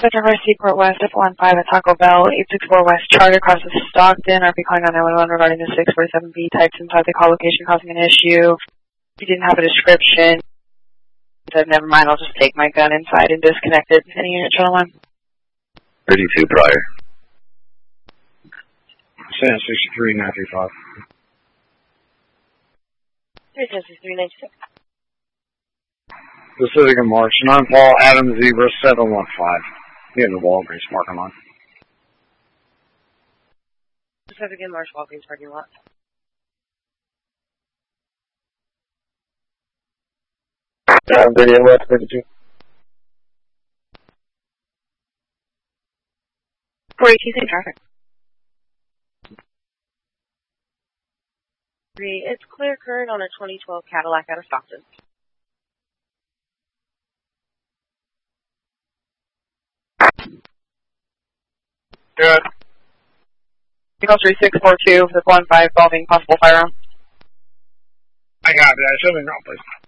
Spectrum for Seaport West, F15 at Taco Bell, 864 West Charter crosses Stockton. RP calling on 911 regarding the 647B types inside the call location causing an issue. He didn't have a description. He said, never mind, I'll just take my gun inside and disconnect it. Any unit, channel 1? 32 prior. San 63, 935. 363, 96. Pacific and March, 9 Paul, Adam Zebra, 715. You have the Walgreens parking lot. Pacific and March, Walgreens parking lot. Video West 32. 418, same traffic. 3, it's clear current on a 2012 Cadillac out of Stockton. Good. Vehicle 3642 with 15 involving possible firearm. I got it. Show me now, please.